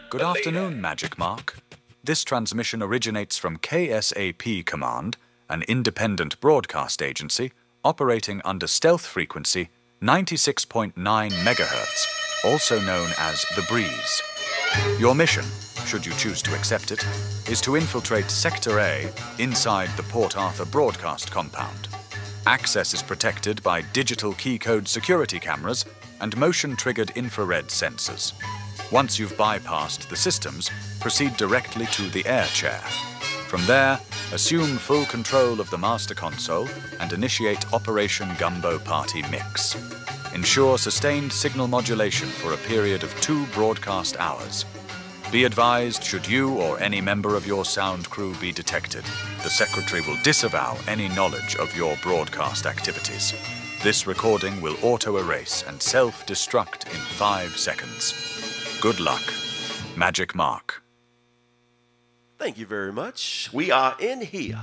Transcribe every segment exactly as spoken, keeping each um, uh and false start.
Good afternoon, Magic Mark. This transmission originates from K S A P Command, an independent broadcast agency operating under stealth frequency ninety-six point nine megahertz, also known as the Breeze. Your mission, should you choose to accept it, is to infiltrate Sector A inside the Port Arthur broadcast compound. Access is protected by digital key code security cameras and motion-triggered infrared sensors. Once you've bypassed the systems, proceed directly to the air chair. From there, assume full control of the master console and initiate Operation Gumbo Party Mix. Ensure sustained signal modulation for a period of two broadcast hours. Be advised, should you or any member of your sound crew be detected, the Secretary will disavow any knowledge of your broadcast activities. This recording will auto-erase and self-destruct in five seconds. Good luck. Magic Mark. Thank you very much. We are in here.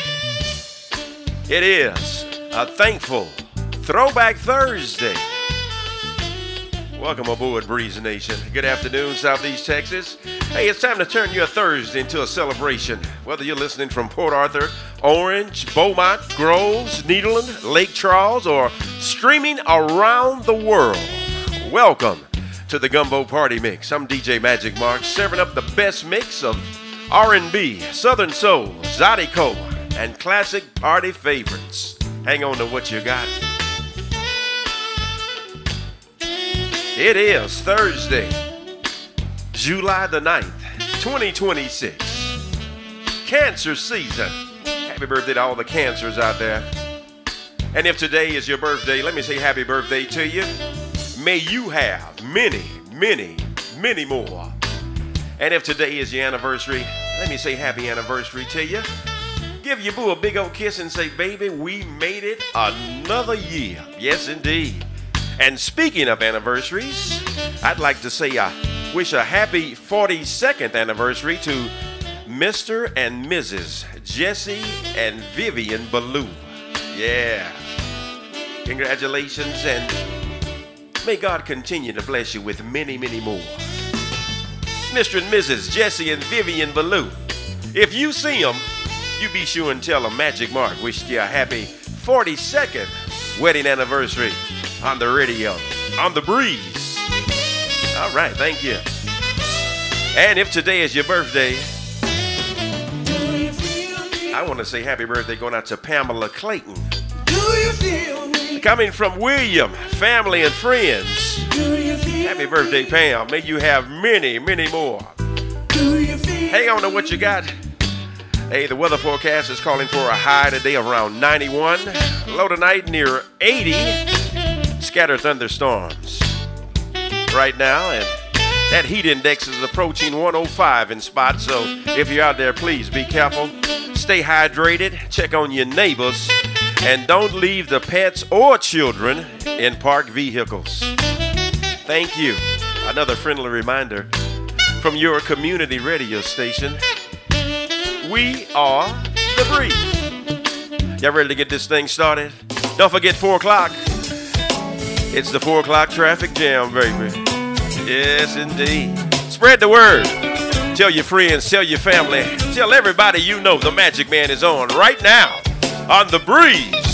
It is a thankful Throwback Thursday. Welcome aboard, Breeze Nation. Good afternoon, Southeast Texas. Hey, it's time to turn your Thursday into a celebration. Whether you're listening from Port Arthur, Orange, Beaumont, Groves, Nederland, Lake Charles, or streaming around the world, welcome to the Gumbo Party Mix. I'm D J Magic Mark, serving up the best mix of R and B, Southern Soul, Zydeco, and classic party favorites. Hang on to what you got. It is Thursday, July the ninth, twenty twenty-six. Cancer season. Happy birthday to all the cancers out there. And if today is your birthday, let me say happy birthday to you. May you have many, many, many more. And if today is your anniversary, let me say happy anniversary to you. Give your boo a big old kiss and say, baby, we made it another year. Yes, indeed. And speaking of anniversaries, I'd like to say I wish a happy forty-second anniversary to Mister and Missus Jesse and Vivian Ballou. Yeah. Congratulations, and may God continue to bless you with many, many more. Mister and Missus Jesse and Vivian Ballou. If you see them, you be sure and tell them Magic Mark wished you a happy forty-second wedding anniversary on the radio, on the Breeze. All right, thank you. And if today is your birthday, I want to say happy birthday going out to Pamela Clayton. Do you feel me? Coming from William, family and friends. Do you feel Happy birthday, Pam. May you have many, many more. Do you feel Hang on to what you got. Hey, the weather forecast is calling for a high today around ninety-one. Low tonight near eighty. Scattered thunderstorms right now, and that heat index is approaching one oh five in spots. So if you're out there, please be careful. Stay hydrated. Check on your neighbors. And don't leave the pets or children in parked vehicles. Thank you. Another friendly reminder from your community radio station. We are the Breeze. Y'all ready to get this thing started? Don't forget four o'clock. It's the four o'clock traffic jam, baby. Yes, indeed. Spread the word. Tell your friends, tell your family, tell everybody you know the Magic Man is on right now on the Breeze.